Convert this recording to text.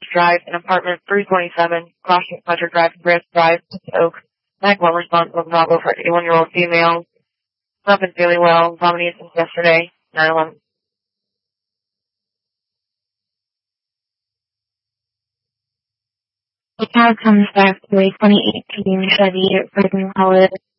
Drive in apartment 327, Crossing Pleasure Drive, Grant Drive, Oak. 911 response was novel for 81-year-old female. Nothing feeling well, vomiting since yesterday. 911. The car comes back to a 2018 Chevy Freedom Holiday.